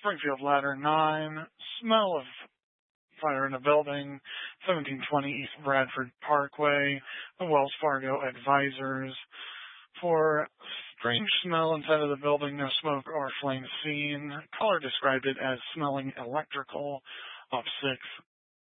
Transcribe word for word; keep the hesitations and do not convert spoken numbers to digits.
Springfield Ladder nine, smell of fire in a building, seventeen twenty East Bradford Parkway, the Wells Fargo Advisors. For strange smell inside of the building, no smoke or flame seen. Caller described it as smelling electrical. Off six